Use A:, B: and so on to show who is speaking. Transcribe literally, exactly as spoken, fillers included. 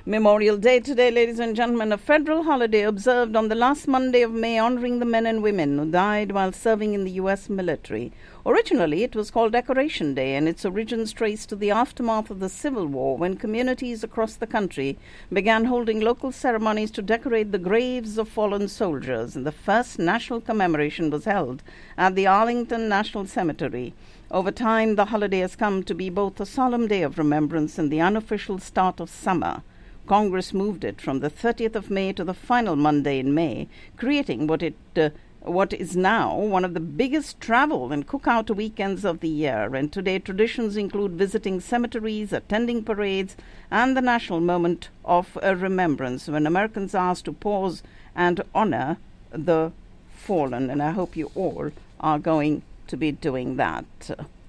A: Memorial Day today, ladies and gentlemen, a federal holiday observed on the last Monday of May honoring the men and women who died while serving in the U S military. Originally, it was called Decoration Day, and its origins trace to the aftermath of the Civil War, when communities across the country began holding local ceremonies to decorate the graves of fallen soldiers, and the first national commemoration was held at the Arlington National Cemetery. Over time, the holiday has come to be both a solemn day of remembrance and the unofficial start of summer. Congress moved it from the thirtieth of May to the final Monday in May, creating what it uh, what is now one of the biggest travel and cookout weekends of the year. And today, traditions include visiting cemeteries, attending parades, and the national moment of uh, remembrance, when Americans are asked to pause and honor the fallen. And I hope you all are going to be doing that.